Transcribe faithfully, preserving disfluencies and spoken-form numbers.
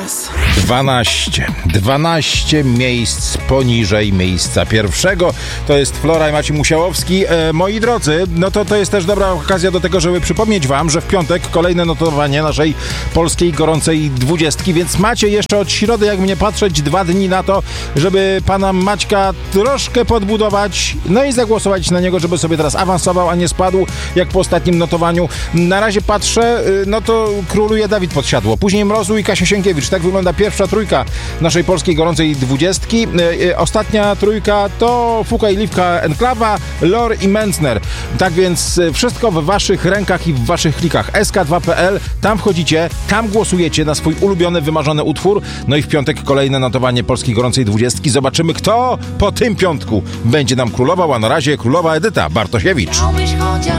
czas. dwanaście. dwanaście miejsc poniżej miejsca pierwszego. To jest Flora i Maciej Musiałowski. E, moi drodzy, no to to jest też dobra okazja do tego, żeby przypomnieć wam, że w piątek kolejne notowanie naszej polskiej gorącej dwudziestki, więc macie jeszcze od środy, jak mnie patrzeć, dwa dni na to, żeby pana Maćka troszkę podbudować, no i zagłosować na niego, żeby sobie teraz awansował, a nie spadł, jak po ostatnim notowaniu. Na razie patrzę, no to króluje Dawid Podsiadło, później Mrozu i Kasia Sienkiewicz. Tak wygląda pierwsza trójka naszej polskiej gorącej dwudziestki. Ostatnia trójka to Fuka i Liwka Enklawa, Lor i Mencner. Tak więc wszystko w waszych rękach i w waszych klikach. S K dwa kropka P L, tam wchodzicie, tam głosujecie na swój ulubiony, wymarzony utwór. No i w piątek kolejne notowanie polskiej gorącej dwudziestki. Zobaczymy, kto po tym piątku będzie nam królował, a na razie królowa Edyta Bartosiewicz.